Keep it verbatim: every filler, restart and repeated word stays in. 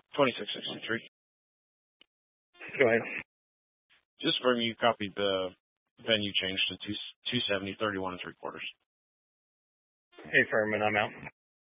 twenty-six sixty-three. Go ahead. Just from you copied the venue change to two two seventy thirty one and three quarters. Hey, Furman, I'm out.